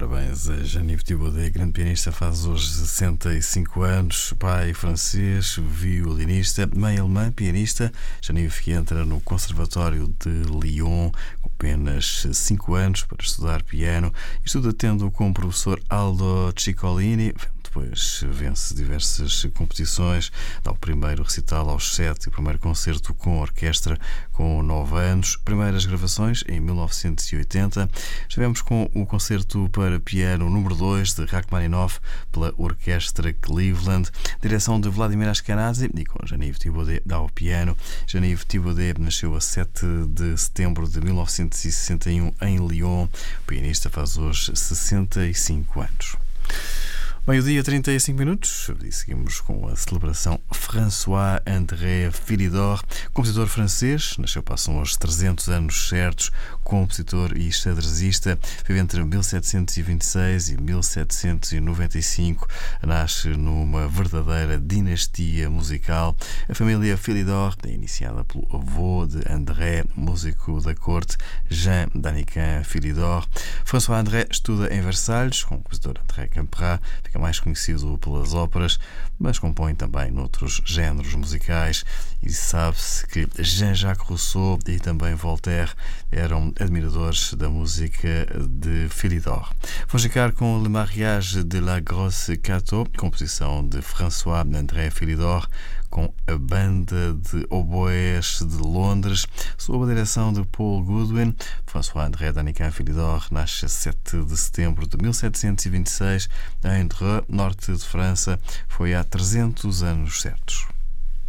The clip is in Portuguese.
parabéns a Jean-Yves Thibaudet, grande pianista, faz hoje 65 anos, pai francês, violinista, mãe alemã, pianista. Jean-Yves que entra no Conservatório de Lyon com apenas 5 anos para estudar piano. Estuda tendo como professor Aldo Ciccolini. Depois vence diversas competições, dá o primeiro recital aos 7 e o primeiro concerto com orquestra com 9 anos. Primeiras gravações em 1980. Estivemos com o concerto para piano número 2 de Rachmaninoff pela Orquestra Cleveland, direção de Vladimir Ashkenazy e com Jean-Yves Thibaudet ao piano. Jean-Yves Thibaudet nasceu a 7 de setembro de 1961 em Lyon. O pianista faz hoje 65 anos. Meio-dia, 35 minutos, e seguimos com a celebração François-André Philidor, compositor francês, nasceu passam hoje 300 anos certos, compositor e xadrezista, vive entre 1726 e 1795, nasce numa verdadeira dinastia musical. A família Philidor é iniciada pelo avô de André, músico da corte, Jean Daniquin Philidor. François-André estuda em Versalhes, com o compositor André Campra, fica mais conhecido pelas óperas, mas compõe também noutros géneros musicais, e sabe-se que Jean-Jacques Rousseau e também Voltaire eram admiradores da música de Philidor. Vamos ficar com Le Mariage de la Grosse Cateau, composição de François-André Philidor, com a Banda de Oboés de Londres, sob a direção de Paul Goodwin. François-André Daniquin Philidor nasce a 7 de setembro de 1726 em Dreux, norte de França. Foi há 300 anos certos.